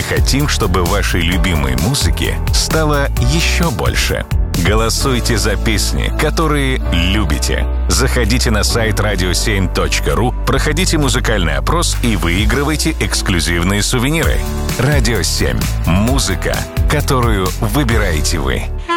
хотим, чтобы вашей любимой музыки стало еще больше. Голосуйте за песни, которые любите. Заходите на сайт radio7.ru, проходите музыкальный опрос и выигрывайте эксклюзивные сувениры. Радио 7. Музыка, которую выбираете вы.